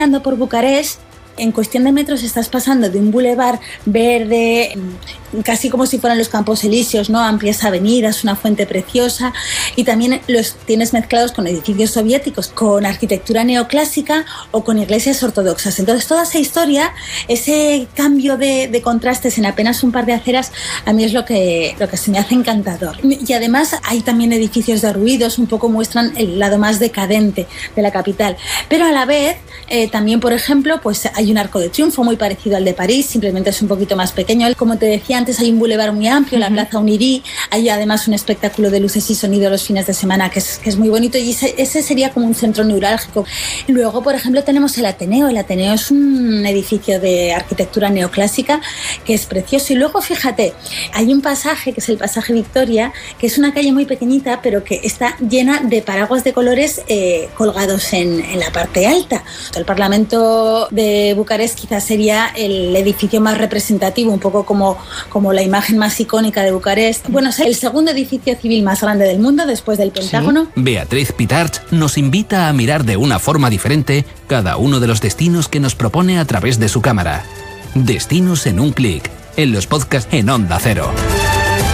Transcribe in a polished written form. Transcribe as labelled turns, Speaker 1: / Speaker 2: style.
Speaker 1: Andando por Bucarest, en cuestión de metros estás pasando de un bulevar verde, casi como si fueran los Campos Elíseos, ¿no? Amplias avenidas, una fuente preciosa, y también los tienes mezclados con edificios soviéticos, con arquitectura neoclásica o con iglesias ortodoxas. Entonces toda esa historia, ese cambio de contrastes en apenas un par de aceras, a mí es lo que se me hace encantador. Y además hay también edificios derruidos, un poco muestran el lado más decadente de la capital, pero a la vez también, por ejemplo, pues hay un Arco de Triunfo muy parecido al de París, simplemente es un poquito más pequeño. Como te decía antes, hay un bulevar muy amplio, la Plaza Unirí, hay además un espectáculo de luces y sonido los fines de semana que es muy bonito, y ese sería como un centro neurálgico. Luego, por ejemplo, tenemos el Ateneo. El Ateneo es un edificio de arquitectura neoclásica que es precioso, y luego fíjate, hay un pasaje que es el pasaje Victoria, que es una calle muy pequeñita pero que está llena de paraguas de colores colgados en la parte alta. El Parlamento de Bucarest quizás sería el edificio más representativo, un poco como la imagen más icónica de Bucarest. Bueno, es el segundo edificio civil más grande del mundo después del Pentágono.
Speaker 2: ¿Sí? Beatriz Pitarch nos invita a mirar de una forma diferente cada uno de los destinos que nos propone a través de su cámara. Destinos en un clic, en los podcasts en Onda Cero.